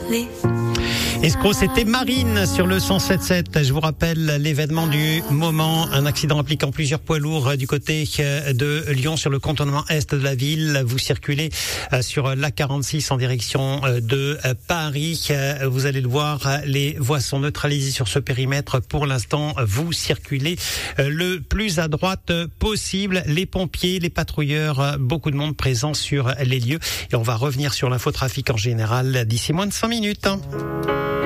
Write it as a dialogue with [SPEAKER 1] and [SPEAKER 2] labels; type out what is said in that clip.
[SPEAKER 1] Escroc, c'était Marine sur le 107.7. Je vous rappelle l'événement du moment. Un accident impliquant plusieurs poids lourds du côté de Lyon sur le contournement est de la ville. Vous circulez sur l'A46 en direction de Paris. Vous allez le voir, les voies sont neutralisées sur ce périmètre. Pour l'instant, vous circulez le plus à droite possible. Les pompiers, les patrouilleurs, beaucoup de monde présent sur les lieux. Et on va revenir sur l'infotrafic en général d'ici moins de 5 minutes.